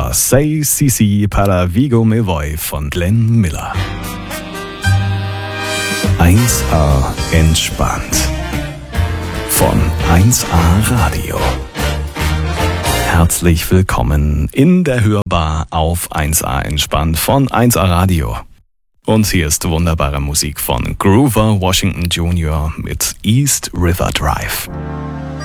war Say Sisi para Vigo Me Voy von Glenn Miller. 1A entspannt von 1A Radio. Herzlich willkommen in der Hörbar auf 1A entspannt von 1A Radio. Und hier ist wunderbare Musik von Grover Washington Jr. mit East River Drive.